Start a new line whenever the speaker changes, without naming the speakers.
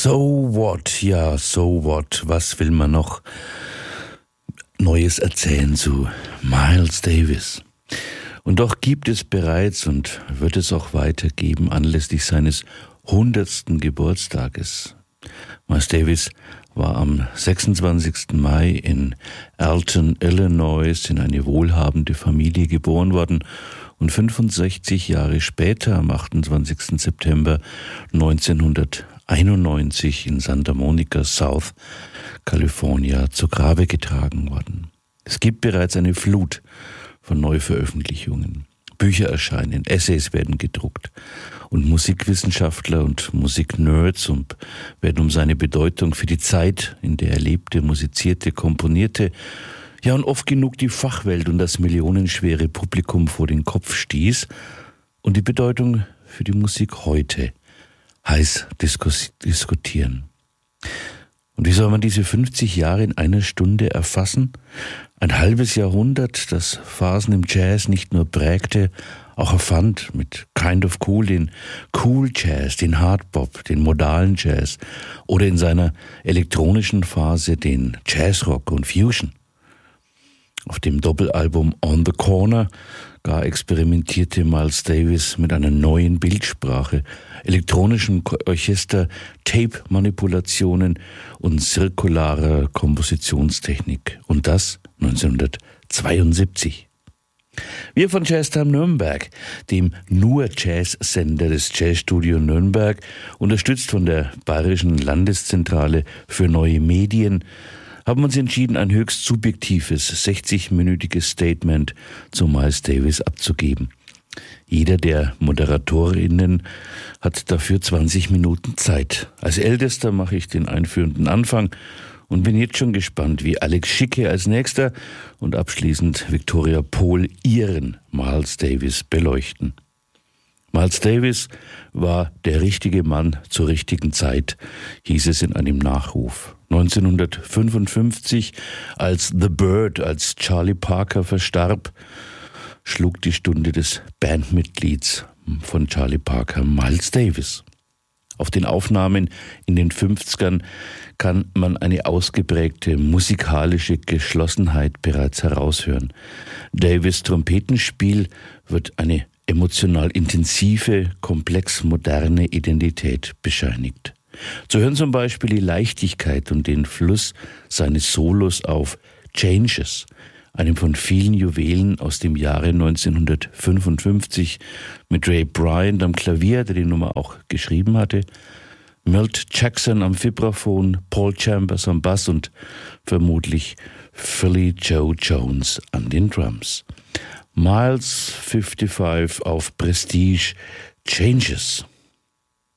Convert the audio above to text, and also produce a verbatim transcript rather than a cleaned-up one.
So what? Ja, so what? Was will man noch Neues erzählen zu Miles Davis? Und doch gibt es bereits und wird es auch weitergeben anlässlich seines hundertsten Geburtstages. Miles Davis war am sechsundzwanzigsten Mai in Alton, Illinois, in eine wohlhabende Familie geboren worden und fünfundsechzig Jahre später, am achtundzwanzigsten September neunzehnhunderteinundneunzig, in Santa Monica, South California, zu Grabe getragen worden. Es gibt bereits eine Flut von Neuveröffentlichungen. Bücher erscheinen, Essays werden gedruckt und Musikwissenschaftler und Musiknerds und werden um seine Bedeutung für die Zeit, in der er lebte, musizierte, komponierte, ja und oft genug die Fachwelt und das millionenschwere Publikum vor den Kopf stieß und die Bedeutung für die Musik heute heiß diskus- diskutieren. Und wie soll man diese fünfzig Jahre in einer Stunde erfassen? Ein halbes Jahrhundert, das Phasen im Jazz nicht nur prägte, auch erfand mit Kind of Cool den Cool Jazz, den Hard Bop, den modalen Jazz oder in seiner elektronischen Phase den Jazzrock und Fusion. Auf dem Doppelalbum On the Corner gar experimentierte Miles Davis mit einer neuen Bildsprache, elektronischen Orchester, Tape-Manipulationen und zirkularer Kompositionstechnik. Und das neunzehnhundertzweiundsiebzig. Wir von Jazztime Nürnberg, dem nur Jazz-Sender des Jazzstudio Nürnberg, unterstützt von der Bayerischen Landeszentrale für neue Medien, haben uns entschieden, ein höchst subjektives, sechzigminütiges Statement zu Miles Davis abzugeben. Jeder der ModeratorInnen hat dafür zwanzig Minuten Zeit. Als Ältester mache ich den einführenden Anfang und bin jetzt schon gespannt, wie Alex Schicke als Nächster und abschließend Victoria Pohl ihren Miles Davis beleuchten. Miles Davis war der richtige Mann zur richtigen Zeit, hieß es in einem Nachruf. neunzehnhundertfünfundfünfzig, als The Bird, als Charlie Parker verstarb, schlug die Stunde des Bandmitglieds von Charlie Parker, Miles Davis. Auf den Aufnahmen in den fünfzigern kann man eine ausgeprägte musikalische Geschlossenheit bereits heraushören. Davis' Trompetenspiel wird eine emotional intensive, komplex moderne Identität bescheinigt. Zu hören zum Beispiel die Leichtigkeit und den Fluss seines Solos auf Changes, einem von vielen Juwelen aus dem Jahre neunzehnhundertfünfundfünfzig mit Ray Bryant am Klavier, der die Nummer auch geschrieben hatte, Milt Jackson am Vibraphon, Paul Chambers am Bass und vermutlich Philly Joe Jones an den Drums. Miles fünfundfünfzig auf Prestige, Changes.